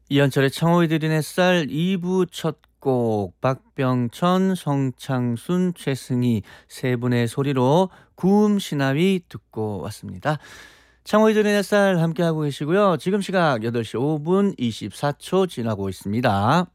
이현철의 창호이들인 햇살 2부 첫 곡 박병천, 성창순, 최승희 세 분의 소리로 구음 시나위 듣고 왔습니다. 창호이들인 햇살 함께하고 계시고요. 지금 시각 8시 5분 24초 지나고 있습니다.